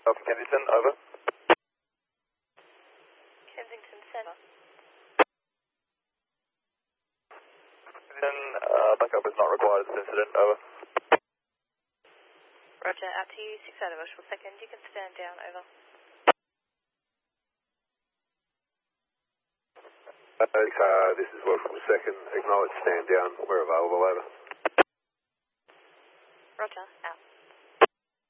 Alpha Kensington, over. Kensington Centre. Kensington, backup is not required at this incident, over. Roger, out to you, 6 out of Visual Second. You can stand down, over. This is Visual Second. Acknowledge stand down. We're available, over. Roger, out.